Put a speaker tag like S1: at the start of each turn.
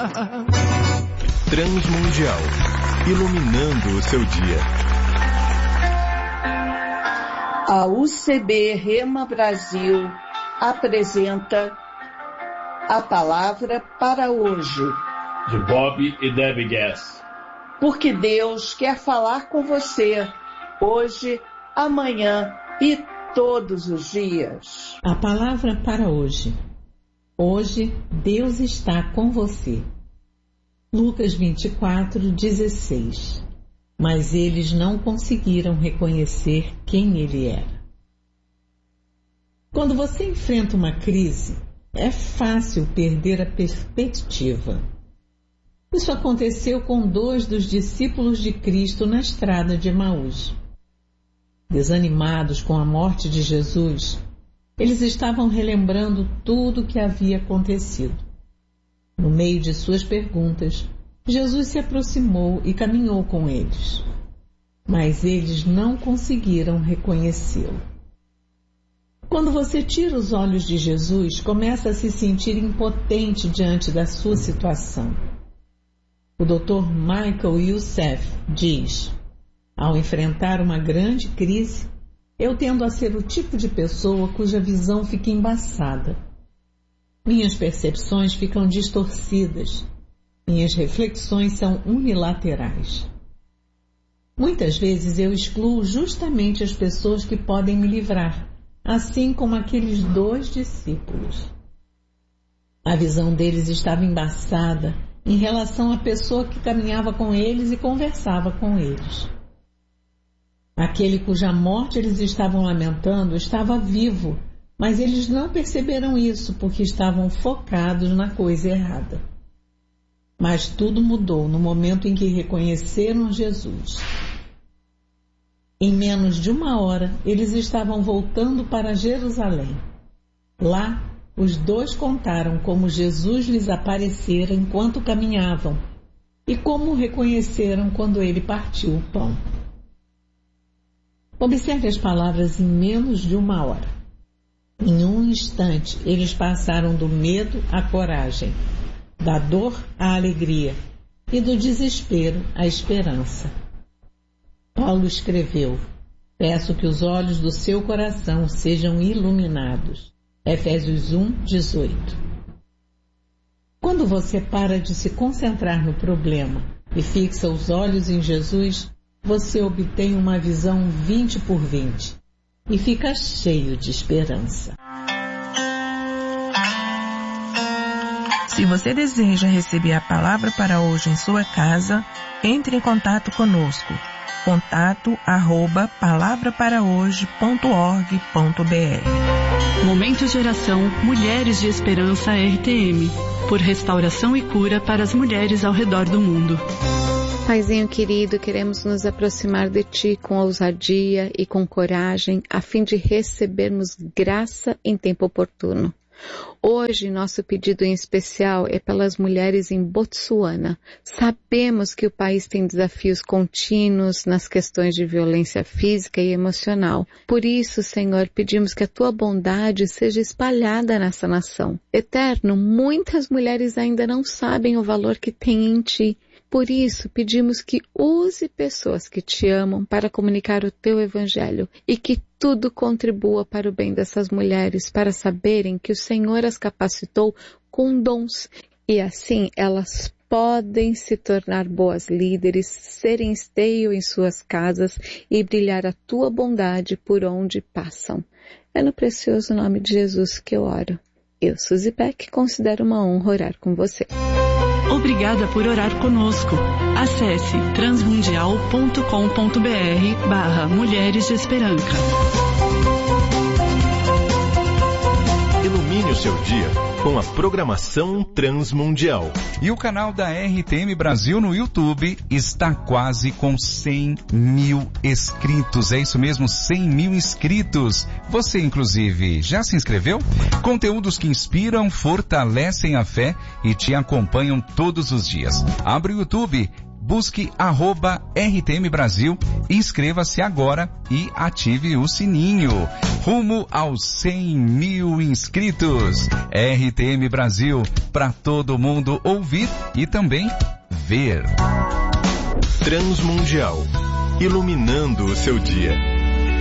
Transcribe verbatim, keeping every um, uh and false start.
S1: Transmundial, iluminando o seu dia.
S2: A U C B Rema Brasil apresenta a palavra para hoje.
S3: De Bob e Debbie Gass.
S2: Porque Deus quer falar com você hoje, amanhã e todos os dias.
S4: A palavra para hoje. Hoje Deus está com você. Lucas vinte e quatro, dezesseis. Mas eles não conseguiram reconhecer quem ele era. Quando você enfrenta uma crise, é fácil perder a perspectiva. Isso aconteceu com dois dos discípulos de Cristo na estrada de Emaús. Desanimados com a morte de Jesus, eles estavam relembrando tudo o que havia acontecido. No meio de suas perguntas, Jesus se aproximou e caminhou com eles. Mas eles não conseguiram reconhecê-lo. Quando você tira os olhos de Jesus, começa a se sentir impotente diante da sua situação. O doutor Michael Youssef diz: ao enfrentar uma grande crise, eu tendo a ser o tipo de pessoa cuja visão fica embaçada. Minhas percepções ficam distorcidas. Minhas reflexões são unilaterais. Muitas vezes eu excluo justamente as pessoas que podem me livrar, assim como aqueles dois discípulos. A visão deles estava embaçada em relação à pessoa que caminhava com eles e conversava com eles. Aquele cuja morte eles estavam lamentando estava vivo, mas eles não perceberam isso porque estavam focados na coisa errada. Mas tudo mudou no momento em que reconheceram Jesus. Em menos de uma hora, eles estavam voltando para Jerusalém. Lá, os dois contaram como Jesus lhes aparecera enquanto caminhavam e como o reconheceram quando ele partiu o pão. Observe as palavras em menos de uma hora. Em um instante, eles passaram do medo à coragem, da dor à alegria e do desespero à esperança. Paulo escreveu: peço que os olhos do seu coração sejam iluminados. Efésios um, dezoito. Quando você para de se concentrar no problema e fixa os olhos em Jesus, você obtém uma visão vinte por vinte e fica cheio de esperança.
S5: Se você deseja receber a palavra para hoje em sua casa, entre em contato conosco. Contato arroba palavra para hoje ponto org ponto br.
S6: Momento de oração Mulheres de Esperança R T M, por restauração e cura para as mulheres ao redor do mundo.
S7: Paizinho querido, queremos nos aproximar de Ti com ousadia e com coragem, a fim de recebermos graça em tempo oportuno. Hoje, nosso pedido em especial é pelas mulheres em Botsuana. Sabemos que o país tem desafios contínuos nas questões de violência física e emocional. Por isso, Senhor, pedimos que a Tua bondade seja espalhada nessa nação. Eterno, muitas mulheres ainda não sabem o valor que têm em Ti. Por isso, pedimos que use pessoas que Te amam para comunicar o Teu Evangelho e que tudo contribua para o bem dessas mulheres, para saberem que o Senhor as capacitou com dons e assim elas podem se tornar boas líderes, serem esteio em suas casas e brilhar a Tua bondade por onde passam. É no precioso nome de Jesus que eu oro. Eu, Suzy Beck, considero uma honra orar com você.
S6: Obrigada por orar conosco. Acesse transmundial ponto com ponto br barra Mulheres de Esperança.
S1: Ilumine o seu dia com a programação Transmundial.
S8: E o canal da R T M Brasil no YouTube está quase com cem mil inscritos. É isso mesmo, cem mil inscritos. Você, inclusive, já se inscreveu? Conteúdos que inspiram, fortalecem a fé e te acompanham todos os dias. Abre o YouTube, busque arroba R T M Brasil, inscreva-se agora e ative o sininho. Rumo aos cem mil inscritos. R T M Brasil, para todo mundo ouvir e também ver.
S1: Transmundial, iluminando o seu dia.